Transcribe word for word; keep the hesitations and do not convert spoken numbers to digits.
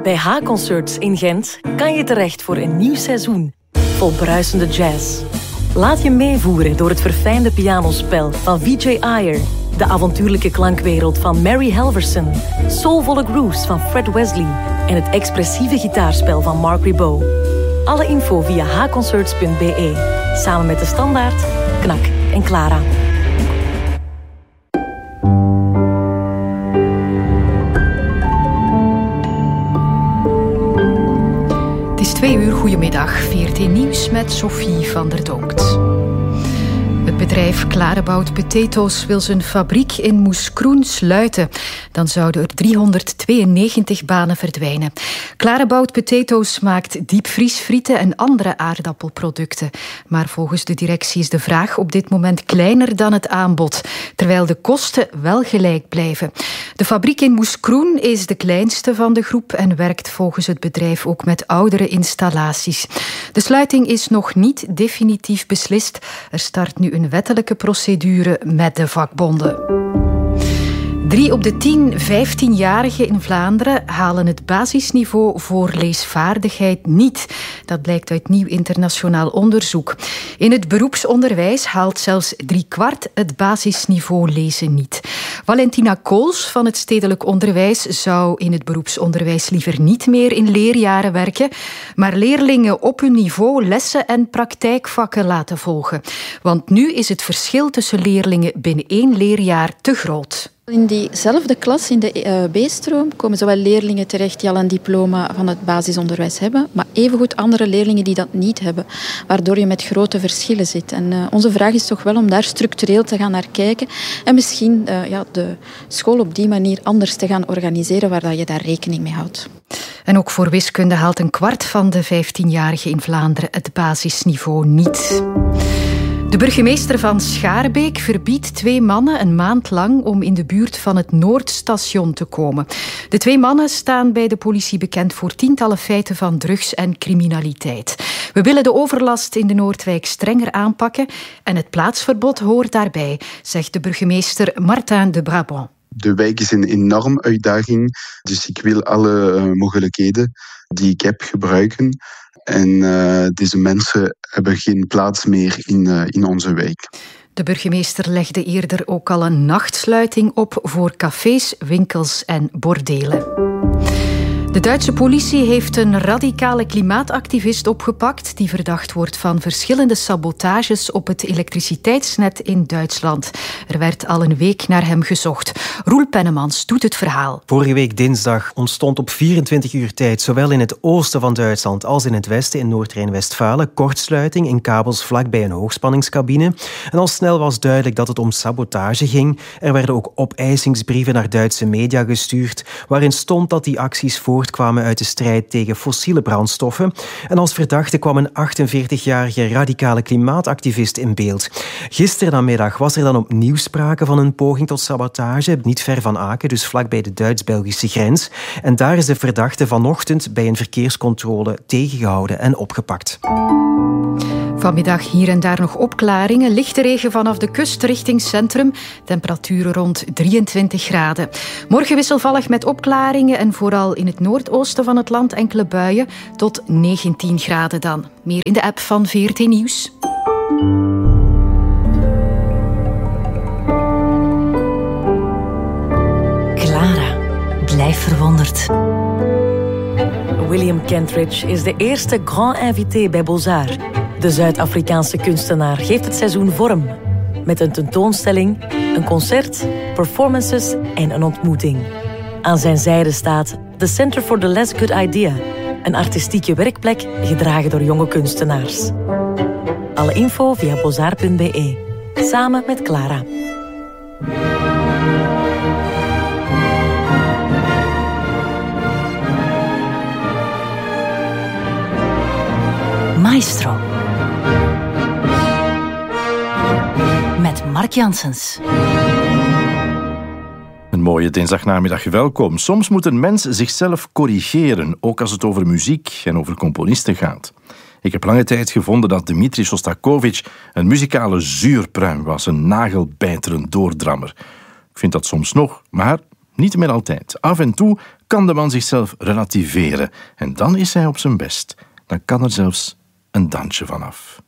Bij H-Concerts in Gent kan je terecht voor een nieuw seizoen vol bruisende jazz. Laat je meevoeren door het verfijnde pianospel van V J Ayer, de avontuurlijke klankwereld van Mary Helverson, soulvolle grooves van Fred Wesley en het expressieve gitaarspel van Mark Ribot. Alle info via h concerts punt b e, samen met De Standaard, Knak en Clara. Het is twee uur, goedemiddag. V R T Nieuws met Sophie van der Donkt. Het bedrijf Clarebout Potatoes wil zijn fabriek in Moeskroen sluiten. Dan zouden er driehonderdtweeënnegentig banen verdwijnen. Clarebout Potatoes maakt diepvriesfrieten en andere aardappelproducten. Maar volgens de directie is de vraag op dit moment kleiner dan het aanbod, terwijl de kosten wel gelijk blijven. De fabriek in Moeskroen is de kleinste van de groep en werkt volgens het bedrijf ook met oudere installaties. De sluiting is nog niet definitief beslist. Er start nu een wettelijke procedure met de vakbonden. Drie op de tien vijftienjarigen in Vlaanderen halen het basisniveau voor leesvaardigheid niet. Dat blijkt uit nieuw internationaal onderzoek. In het beroepsonderwijs haalt zelfs driekwart het basisniveau lezen niet. Valentina Kools van het stedelijk onderwijs zou in het beroepsonderwijs liever niet meer in leerjaren werken, maar leerlingen op hun niveau lessen en praktijkvakken laten volgen. Want nu is het verschil tussen leerlingen binnen één leerjaar te groot. In diezelfde klas, in de B-stroom, komen zowel leerlingen terecht die al een diploma van het basisonderwijs hebben, maar evengoed andere leerlingen die dat niet hebben, waardoor je met grote verschillen zit. En uh, onze vraag is toch wel om daar structureel te gaan naar kijken en misschien uh, ja, de school op die manier anders te gaan organiseren, waar dat je daar rekening mee houdt. En ook voor wiskunde haalt een kwart van de vijftienjarigen in Vlaanderen het basisniveau niet. De burgemeester van Schaarbeek verbiedt twee mannen een maand lang om in de buurt van het Noordstation te komen. De twee mannen staan bij de politie bekend voor tientallen feiten van drugs en criminaliteit. We willen de overlast in de Noordwijk strenger aanpakken en het plaatsverbod hoort daarbij, zegt de burgemeester Martin de Brabant. De wijk is een enorme uitdaging, dus ik wil alle uh, mogelijkheden die ik heb gebruiken. En uh, deze mensen hebben geen plaats meer in, uh, in onze wijk. De burgemeester legde eerder ook al een nachtsluiting op voor cafés, winkels en bordelen. De Duitse politie heeft een radicale klimaatactivist opgepakt die verdacht wordt van verschillende sabotages op het elektriciteitsnet in Duitsland. Er werd al een week naar hem gezocht. Roel Pennemans doet het verhaal. Vorige week dinsdag ontstond op vierentwintig uur tijd zowel in het oosten van Duitsland als in het westen in Noord-Rijn-Westfalen kortsluiting in kabels vlakbij een hoogspanningscabine. En al snel was duidelijk dat het om sabotage ging. Er werden ook opeissingsbrieven naar Duitse media gestuurd waarin stond dat die acties voor kwamen uit de strijd tegen fossiele brandstoffen. En als verdachte kwam een achtenveertigjarige radicale klimaatactivist in beeld. Gisternamiddag was er dan opnieuw sprake van een poging tot sabotage, niet ver van Aken, dus vlakbij de Duits-Belgische grens. En daar is de verdachte vanochtend bij een verkeerscontrole tegengehouden en opgepakt. Vanmiddag hier en daar nog opklaringen. Lichte regen vanaf de kust richting centrum. Temperaturen rond drieëntwintig graden. Morgen wisselvallig met opklaringen en vooral in het noordoosten van het land enkele buien. Tot negentien graden dan. Meer in de app van V R T Nieuws. Clara, blijf verwonderd. William Kentridge is de eerste grand invité bij Beaux-Arts. De Zuid-Afrikaanse kunstenaar geeft het seizoen vorm. Met een tentoonstelling, een concert, performances en een ontmoeting. Aan zijn zijde staat The Center for the Less Good Idea. Een artistieke werkplek gedragen door jonge kunstenaars. Alle info via beaux-arts punt b e. Samen met Clara. Maestro. Met Mark Janssens. Een mooie dinsdagnamiddag, welkom. Soms moet een mens zichzelf corrigeren, ook als het over muziek en over componisten gaat. Ik heb lange tijd gevonden dat Dmitri Shostakovich een muzikale zuurpruim was, een nagelbijterend doordrammer. Ik vind dat soms nog, maar Niet meer altijd. Af en toe kan de man zichzelf relativeren. En dan is hij op zijn best. Dan kan er zelfs een dansje vanaf.